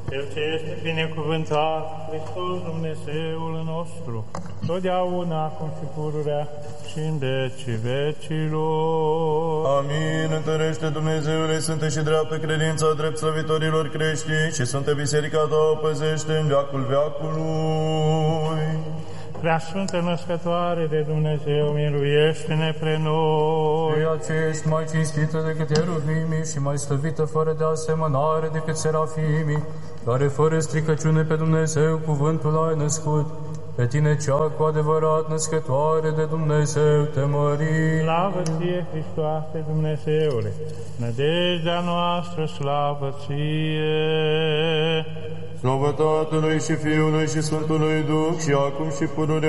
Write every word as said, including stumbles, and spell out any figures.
Cel ce este binecuvântat, Hristos Dumnezeul nostru, totdeauna, acum și pururea și în vecii vecilor. Amin. Întărește, Dumnezeule, sfântă și dreaptă credința drept slăvitorilor creștini și Sfântă Biserica ta o păzește în veacul veacului. Prea Sfântă Născătoare de Dumnezeu, miluiește-ne pre noi. Ceea ce ești mai cinstită decât ieruvimii și mai slăvită fără de asemănare decât serafimii, care fără stricăciune pe Dumnezeu cuvântul ai născut, pe tine cea cu adevărat născătoare de Dumnezeu te mărim. Slavă ție, Hristoase Dumnezeule, nădejdea noastră, slavă ție. Slavă Tatălui și Fiului și Sfântului Duh și acum și pururea